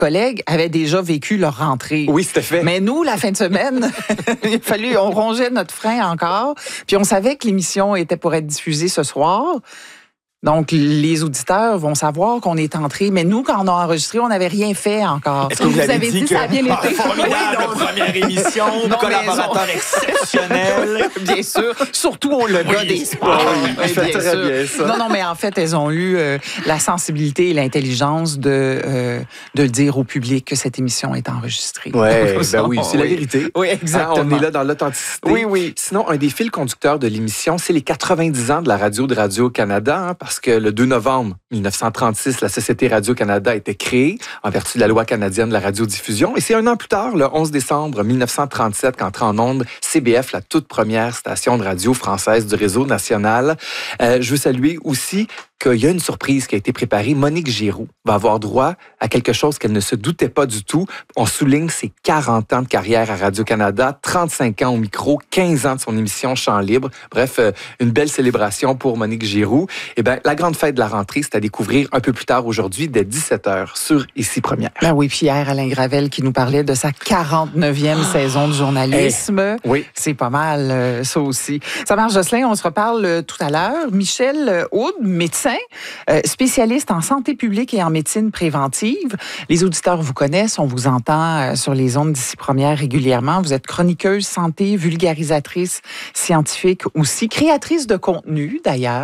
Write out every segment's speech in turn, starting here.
collègues avaient déjà vécu leur rentrée. Oui, c'était fait. Mais nous, la fin de semaine, on rongeait notre frein encore. Puis on savait que l'émission était pour être diffusée ce soir. Donc, les auditeurs vont savoir qu'on est entré. Mais nous, quand on a enregistré, on n'avait rien fait encore. Est-ce que vous avez dit ça a bien été? Formidable première émission, collaborateur exceptionnel. Bien sûr. Surtout au le gars des sports. Oui, fait très bien ça. Non, mais en fait, elles ont eu la sensibilité et l'intelligence de le dire au public que cette émission est enregistrée. Ouais, ben oui, c'est la vérité. Oui, exactement. On est là dans l'authenticité. Oui. Sinon, un des fils conducteurs de l'émission, c'est les 90 ans de la radio de Radio-Canada, parce que le 2 novembre 1936, la Société Radio-Canada a été créée en vertu de la loi canadienne de la radiodiffusion. Et c'est un an plus tard, le 11 décembre 1937, qu'entre en ondes CBF, la toute première station de radio française du réseau national. Je veux saluer aussi qu'il y a une surprise qui a été préparée. Monique Giroux va avoir droit à quelque chose qu'elle ne se doutait pas du tout. On souligne ses 40 ans de carrière à Radio-Canada, 35 ans au micro, 15 ans de son émission Chant libre. Bref, une belle célébration pour Monique Giroux. Eh bien, la grande fête de la rentrée, c'est à découvrir un peu plus tard aujourd'hui, dès 17h, sur Ici Première. Ben oui, puis hier, Alain Gravel qui nous parlait de sa 49e saison de journalisme. Oui. C'est pas mal, ça aussi. Ça marche, Jocelyn, on se reparle tout à l'heure. Michel Houde, médecin, spécialiste en santé publique et en médecine préventive. Les auditeurs vous connaissent, on vous entend sur les ondes d'Ici Première régulièrement. Vous êtes chroniqueuse santé, vulgarisatrice scientifique aussi, créatrice de contenu d'ailleurs.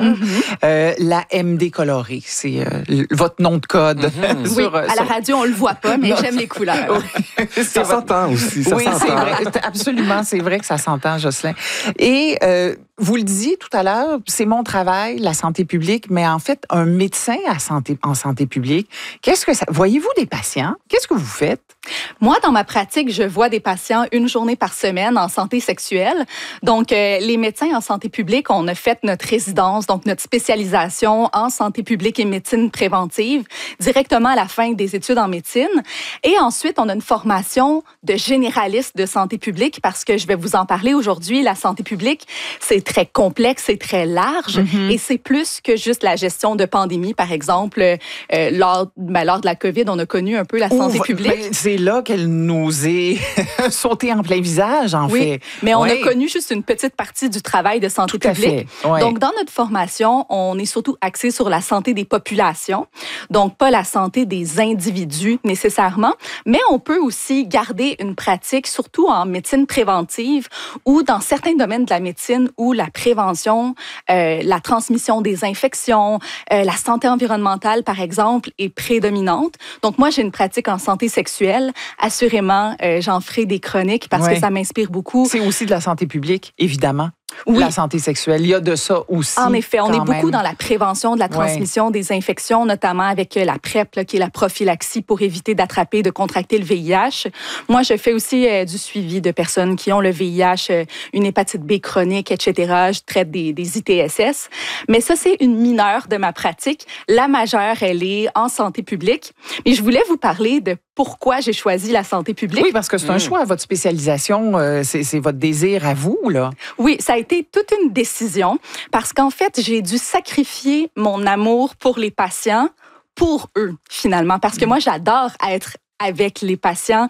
La MD colorée, c'est votre nom de code. Oui, à la radio, on le voit pas, mais j'aime les couleurs. Ça s'entend aussi, ça s'entend. C'est vrai, absolument, c'est vrai que ça s'entend, Jocelyn. Et vous le disiez tout à l'heure, c'est mon travail, la santé publique, mais en fait, un médecin en santé publique, qu'est-ce que ça... Voyez-vous des patients? Qu'est-ce que vous faites? Moi, dans ma pratique, je vois des patients une journée par semaine en santé sexuelle. Donc, les médecins en santé publique, on a fait notre résidence, donc notre spécialisation en santé publique et médecine préventive directement à la fin des études en médecine. Et ensuite, on a une formation de généraliste de santé publique parce que je vais vous en parler aujourd'hui. La santé publique, c'est très complexe, c'est très large et c'est plus que juste la gestion de pandémie. Par exemple, lors de la COVID, on a connu un peu la santé publique. C'est là qu'elle nous est sautée en plein visage, en fait. Mais on a connu juste une petite partie du travail de santé publique. Ouais. Donc, dans notre formation, on est surtout axé sur la santé des populations, donc pas la santé des individus nécessairement, mais on peut aussi garder une pratique, surtout en médecine préventive ou dans certains domaines de la médecine où la prévention, la transmission des infections, la santé environnementale, par exemple, est prédominante. Donc, moi, j'ai une pratique en santé sexuelle. Assurément, j'en ferai des chroniques parce que ça m'inspire beaucoup. C'est aussi de la santé publique, évidemment. Oui. La santé sexuelle, il y a de ça aussi. En effet, on est beaucoup dans la prévention de la transmission des infections, notamment avec la PrEP, là, qui est la prophylaxie pour éviter d'attraper, de contracter le VIH. Moi, je fais aussi du suivi de personnes qui ont le VIH, une hépatite B chronique, etc. Je traite des ITSS. Mais ça, c'est une mineure de ma pratique. La majeure, elle est en santé publique. Mais je voulais vous parler de pourquoi j'ai choisi la santé publique. Oui, parce que c'est un choix, votre spécialisation, c'est votre désir à vous, là. Oui, ça a été toute une décision parce qu'en fait, j'ai dû sacrifier mon amour pour les patients pour eux, finalement. Parce que moi, j'adore être avec les patients,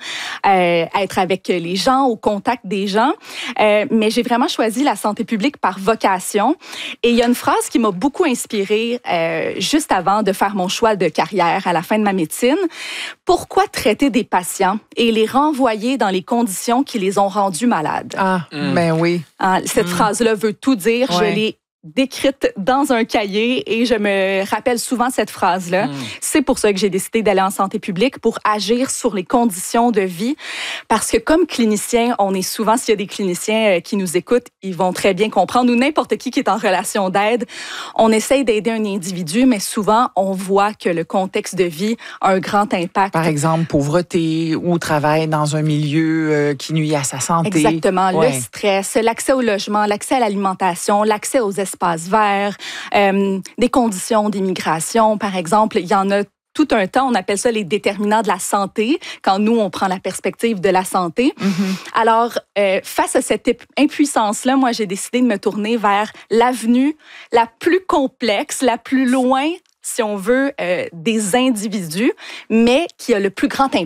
être avec les gens, au contact des gens. Mais j'ai vraiment choisi la santé publique par vocation. Et il y a une phrase qui m'a beaucoup inspirée juste avant de faire mon choix de carrière à la fin de ma médecine. Pourquoi traiter des patients et les renvoyer dans les conditions qui les ont rendus malades? Ben oui. Cette phrase-là veut tout dire. Je l'ai décrite dans un cahier et je me rappelle souvent cette phrase-là. C'est pour ça que j'ai décidé d'aller en santé publique, pour agir sur les conditions de vie. Parce que comme clinicien, on est souvent, s'il y a des cliniciens qui nous écoutent, ils vont très bien comprendre, ou n'importe qui est en relation d'aide, on essaye d'aider un individu, mais souvent, on voit que le contexte de vie a un grand impact. Par exemple, pauvreté ou travail dans un milieu qui nuit à sa santé. Exactement. Le stress, l'accès au logement, l'accès à l'alimentation, l'accès aux espaces verts, des conditions d'immigration, par exemple. Il y en a tout un temps, on appelle ça les déterminants de la santé, quand nous, on prend la perspective de la santé. Alors, face à cette impuissance-là, moi, j'ai décidé de me tourner vers l'avenue la plus complexe, la plus loin, si on veut, des individus, mais qui a le plus grand impact